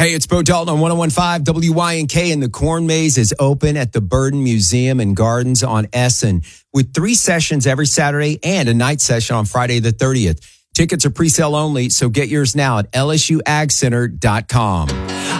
Hey, it's Bo Dalton on 101.5 WYNK, and the Corn Maze is open at the Burden Museum and Gardens on Essen with 3 sessions every Saturday and a night session on Friday the 30th. Tickets are pre-sale only, so get yours now at lsuagcenter.com.